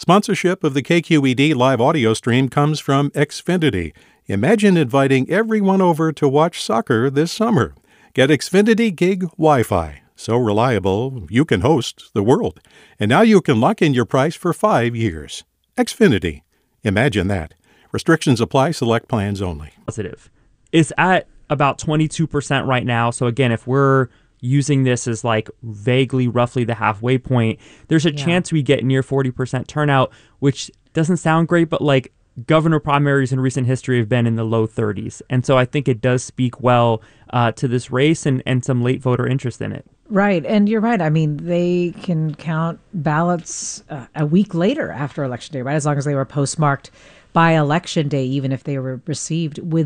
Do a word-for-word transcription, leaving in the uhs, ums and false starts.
Sponsorship of the K Q E D live audio stream comes from Xfinity. Imagine inviting everyone over to watch soccer this summer. Get Xfinity Gig Wi-Fi. So reliable, you can host the world. And now you can lock in your price for five years. Xfinity. Imagine that. Restrictions apply. Select plans only. Positive. It's at about twenty-two percent right now. So again, if we're using this as like vaguely roughly the halfway point, there's a yeah. chance we get near forty percent turnout, which doesn't sound great, but like governor primaries in recent history have been in the low thirties. And so I think it does speak well uh, to this race and, and some late voter interest in it. Right. And you're right. I mean, they can count ballots uh, a week later after Election Day, right? As long as they were postmarked by Election Day, even if they were received with